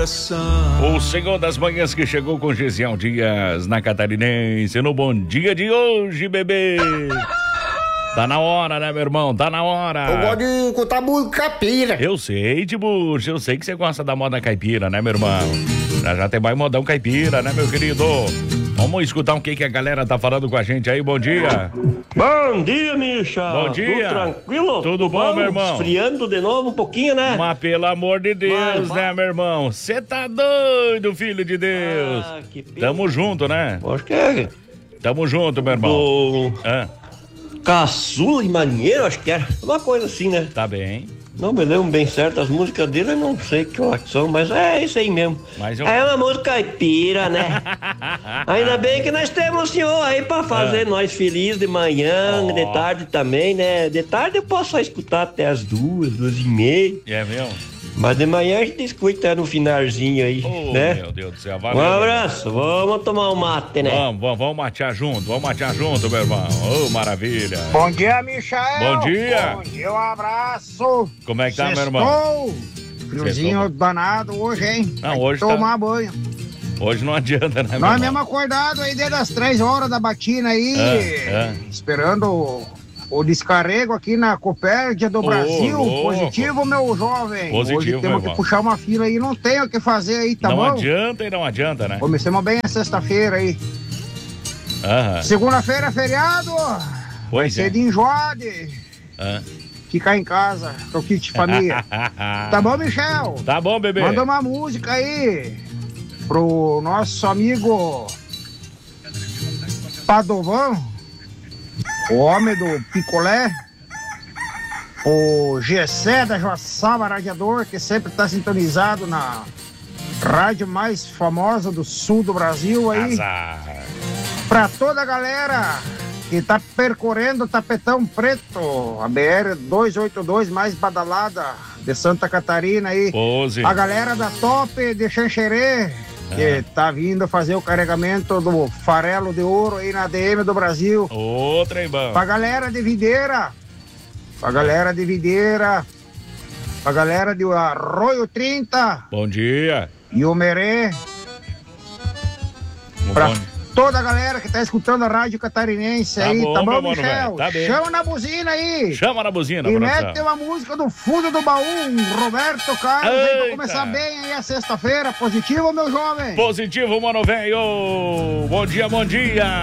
O Senhor das Manhãs que chegou com Gesiel Dias na Catarinense, no Bom Dia de hoje, bebê. Tá na hora, né, meu irmão? Tá na hora. Eu gosto de contar música caipira. Eu sei, Tibucho, eu sei que você gosta da moda caipira, né, meu irmão? Já tem mais modão caipira, né, meu querido? Vamos escutar o que a galera tá falando com a gente aí, bom dia. Bom dia, Misha. Bom dia. Tudo tranquilo? Tudo bom, meu irmão? Esfriando de novo um pouquinho, né? Mas pelo amor de Deus, né, meu irmão? Você tá doido, filho de Deus. Que pena. Tamo junto, né? Acho que é. Tamo junto, meu irmão. Do Ah, Caçula e Marinheiro, acho que era. Uma coisa assim, né? tá bem. Não me lembro bem certo as músicas dele, eu não sei que são, mas é isso aí mesmo. Mas eu- É uma música caipira, né? Ainda bem que nós temos o senhor aí pra fazer nós felizes de manhã, de tarde também, né? De tarde eu posso só escutar até as 2h30. É mesmo? Mas de manhã a gente escuta no finalzinho aí, Oh, né? meu Deus do céu, valeu. Um abraço, vamos tomar um mate, né? Vamos matear junto, meu irmão. Ô, maravilha. Bom dia, Michel. Bom dia. Bom dia, um abraço. Como é que tá, meu irmão? Sextou. Friozinho Sextou. danado hoje, hein? Não, Tem que hoje tá- tomar banho. Hoje não adianta, né, meu Nós irmão? mesmo acordado aí desde as 3 horas da batina aí, esperando o descarrego aqui na Copérdia do Brasil. louco. Positivo, meu jovem. Positivo, Hoje meu temos que irmão. puxar uma fila aí, não tem o que fazer aí, tá Não bom? adianta e não adianta, né? Comecemos bem a sexta-feira aí. Aham. Segunda-feira é feriado. Pois é. Ser de enjoade. Ah. Ficar em casa, com o kit família. Tá bom, Michel? Tá bom, bebê. Manda uma música aí pro nosso amigo Padovan, o homem do picolé, o Gessé da Joaçaba Radiador, que sempre tá sintonizado na rádio mais famosa do sul do Brasil aí. Azar. Pra toda a galera que tá percorrendo o Tapetão Preto, a BR 282 mais badalada de Santa Catarina aí. Pose. A galera da Top de Xanxerê, que tá vindo fazer o carregamento do farelo de ouro aí na DM do Brasil. Ô, trem bom. Pra galera de Videira, pra galera de Videira, pra galera de Arroio 30 Bom dia. e Omerê, pra toda a galera que tá escutando a rádio catarinense Tá aí, bom, tá meu bom, mano, Michel? velho, tá bem. Chama na buzina aí. Chama na buzina, E produção. mete uma música do fundo do baú, Roberto Carlos, aí pra Eita. começar bem aí a sexta-feira. Positivo, meu jovem? Positivo, mano velho. Bom dia, bom dia.